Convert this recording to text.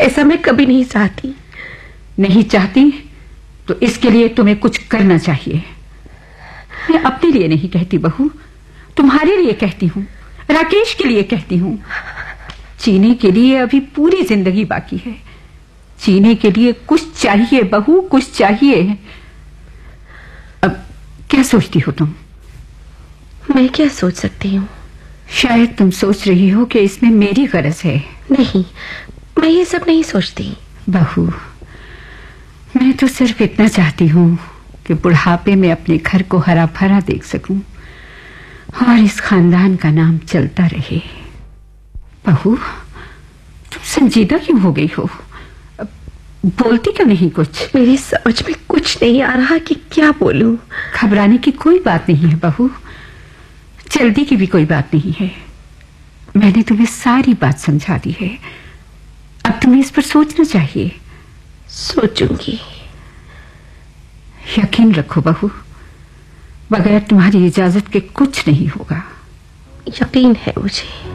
ऐसा मैं कभी नहीं चाहती। नहीं चाहती तो इसके लिए तुम्हें कुछ करना चाहिए। मैं अपने लिए नहीं कहती बहू, तुम्हारे लिए कहती हूँ, राकेश के लिए कहती हूँ। जीने के लिए अभी पूरी जिंदगी बाकी है। जीने के लिए कुछ चाहिए बहू, कुछ चाहिए। अब क्या सोचती हो तुम? मैं क्या सोच सकती हूँ? शायद तुम सोच रही हो कि इसमें मेरी गरज है। नहीं, मैं ये सब नहीं सोचती। बहू, मैं तो सिर्फ इतना चाहती हूँ कि बुढ़ापे में अपने घर को हरा भरा देख सकूं और इस खानदान का नाम चलता रहे। बहू, तुम संजीदा क्यों हो गई हो? बोलती क्यों नहीं कुछ? मेरी समझ में कुछ नहीं आ रहा कि क्या बोलूं। घबराने की कोई बात नहीं है बहू, जल्दी की भी कोई बात नहीं है। मैंने तुम्हें सारी बात समझा दी है। अब तुम्हें इस पर सोचना चाहिए। सोचूंगी। यकीन रखो बहू, बगैर तुम्हारी इजाजत के कुछ नहीं होगा। यकीन है मुझे।